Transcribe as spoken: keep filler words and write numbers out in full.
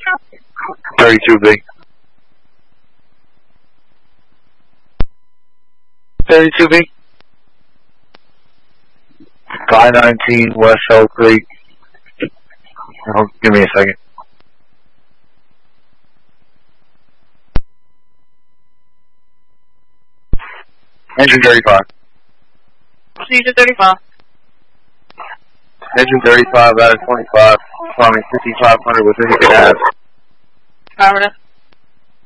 thirty-two B. thirty-two B. five nineteen West Oak Creek. Oh, give me a second. Engine thirty-five. Procedure thirty-five. Engine thirty-five out of twenty-five. Climbing fifty-five hundred with Indian Ave. Affirmative.